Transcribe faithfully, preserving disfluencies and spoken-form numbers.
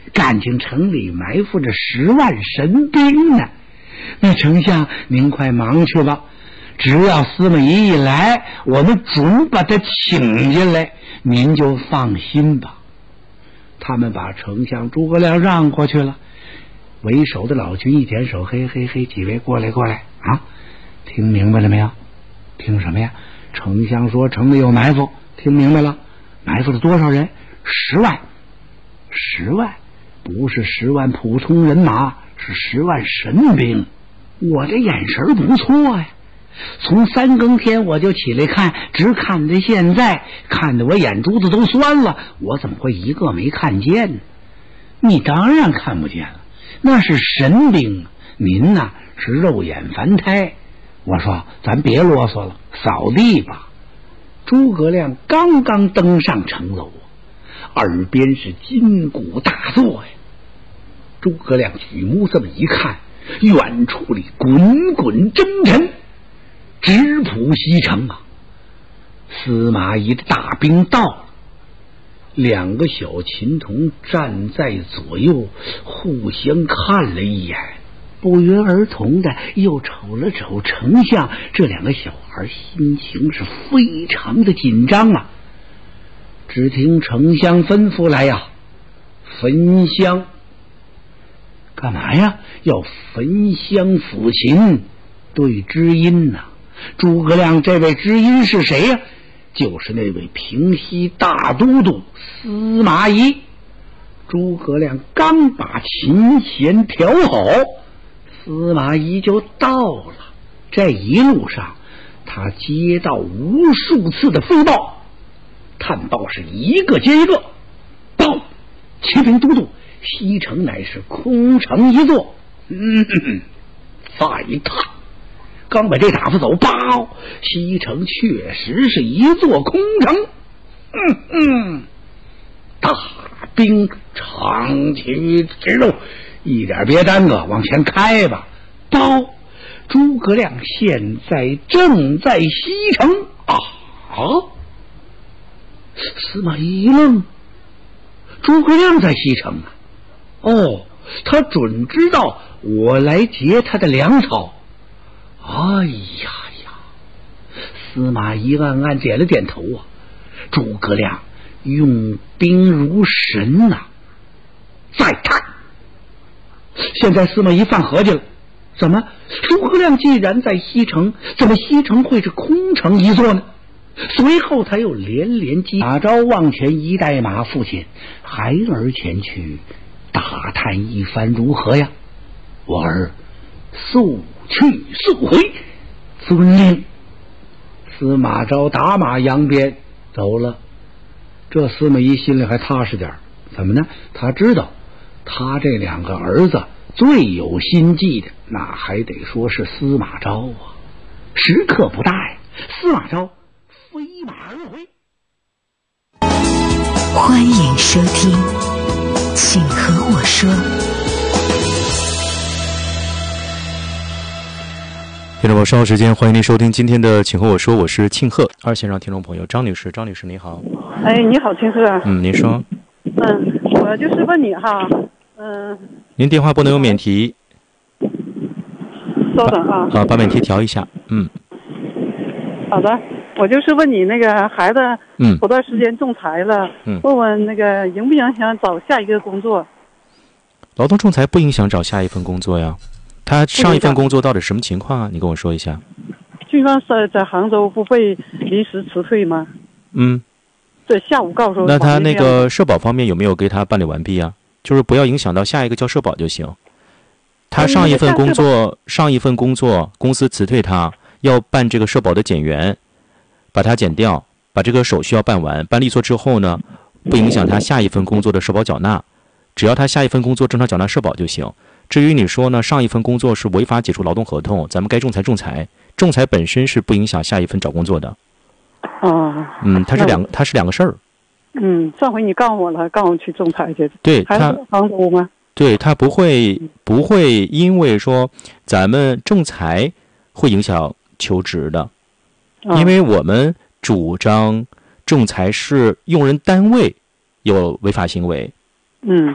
感情城里埋伏着十万神兵呢。那丞相您快忙去吧，只要司马懿一来，我们准把他请进来，您就放心吧。他们把丞相诸葛亮让过去了。为首的老君一点手，嘿嘿嘿，几位过来过来啊！听明白了没有？听什么呀？丞相说城里有埋伏，听明白了？埋伏了多少人？十万，十万，不是十万普通人马，是十万神兵。我这眼神不错呀，从三更天我就起来看，直看到现在，看得我眼珠子都酸了。我怎么会一个没看见呢？你当然看不见了，那是神兵啊！您呐是肉眼凡胎。我说咱别啰嗦了，扫地吧。诸葛亮刚刚登上城楼，耳边是金鼓大作呀。诸葛亮举目这么一看，远处里滚滚征尘，直扑西城啊！司马懿的大兵到了，两个小琴童站在左右，互相看了一眼，不约而同的又瞅了瞅丞相。这两个小孩心情是非常的紧张啊。只听丞相吩咐来呀，焚香。干嘛呀？要焚香抚琴，对知音呐、啊。诸葛亮这位知音是谁呀？就是那位平西大都督司马懿。诸葛亮刚把琴弦调好，司马懿就到了。这一路上他接到无数次的飞报，探报是一个接一个。报，启禀都督，西城乃是空城一座。嗯，再探，刚把这打发走，报，西城确实是一座空城。嗯嗯，大兵长驱直入，一点别耽搁，往前开吧。报，诸葛亮现在正在西城啊！司马懿一愣，诸葛亮在西城啊！哦，他准知道我来劫他的粮草。哎呀呀！司马懿暗暗点了点头啊。诸葛亮用兵如神呐、啊！再看，现在司马懿犯合计了。怎么？诸葛亮既然在西城，怎么西城会是空城一座呢？随后他又连连击马昭往前一带马，父亲孩儿前去打探一番如何呀？我儿速去速回，遵令。司马昭打马扬鞭走了。这司马懿心里还踏实点，怎么呢？他知道他这两个儿子最有心计的，那还得说是司马昭啊。时刻不大呀，司马昭飞马而回。 欢迎收听请和我说。 听众朋友，稍后时间欢迎您收听今天的请和我说，我是庆贺。二线上听众朋友张女士，张女士你好。 哎，你好，庆贺。 嗯，您说。 嗯，我就是问你哈，嗯。 您电话不能有免提。 稍等啊。 啊，把免提调一下。嗯。 好的，我就是问你那个孩子， 嗯， 头段时间仲裁了， 嗯， 问问那个影不影响找下一个工作？ 劳动仲裁不影响找下一份工作呀。他上一份工作到底什么情况啊？你跟我说一下。 据说在在杭州不被临时辞退吗？ 嗯。 对，下午告诉我。 那他那个社保方面有没有给他办理完毕啊？就是不要影响到下一个交社保就行。他上一份工作，上一份工作公司辞退他，要办这个社保的减员，把它减掉，把这个手续要办完，办利索之后呢，不影响他下一份工作的社保缴纳，只要他下一份工作正常缴纳社保就行。至于你说呢，上一份工作是违法解除劳动合同，咱们该仲裁仲裁，仲裁本身是不影响下一份找工作的。 哦。 嗯，它是两个，它是两个事儿。 嗯，上回你告诉我了，告诉我去仲裁去。 对，他杭州吗？ 对，他不会不会因为说咱们仲裁会影响求职的，因为我们主张仲裁是用人单位有违法行为。 嗯。